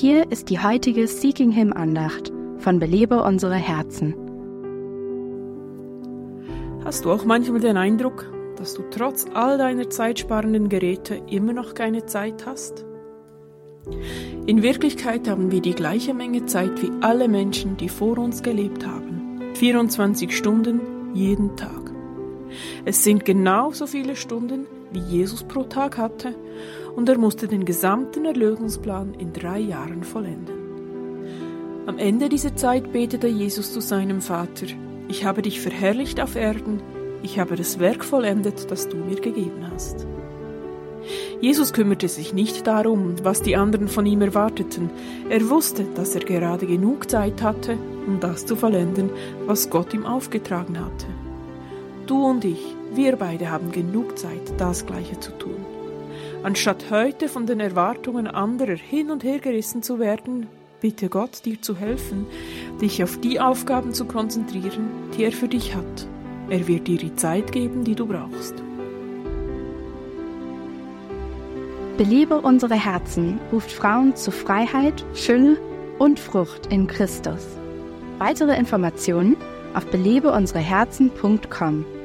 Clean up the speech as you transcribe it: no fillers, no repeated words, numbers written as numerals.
hier ist die heutige Seeking Him Andacht von Belebe unsere Herzen. Hast du auch manchmal den Eindruck, dass du trotz all deiner zeitsparenden Geräte immer noch keine Zeit hast? In Wirklichkeit haben wir die gleiche Menge Zeit wie alle Menschen, die vor uns gelebt haben. 24 Stunden jeden Tag. Es sind genauso viele Stunden, wie Jesus pro Tag hatte, und er musste den gesamten Erlösungsplan in 3 Jahren vollenden. Am Ende dieser Zeit betete Jesus zu seinem Vater: Ich habe dich verherrlicht auf Erden, ich habe das Werk vollendet, das du mir gegeben hast. Jesus kümmerte sich nicht darum, was die anderen von ihm erwarteten. Er wusste, dass er gerade genug Zeit hatte, um das zu vollenden, was Gott ihm aufgetragen hatte. Du und ich, wir beide haben genug Zeit, das Gleiche zu tun. Anstatt heute von den Erwartungen anderer hin und her gerissen zu werden, bitte Gott, dir zu helfen, dich auf die Aufgaben zu konzentrieren, die er für dich hat. Er wird dir die Zeit geben, die du brauchst. Belebe unsere Herzen ruft Frauen zu Freiheit, Fülle und Frucht in Christus. Weitere Informationen auf belebeunsereherzen.com.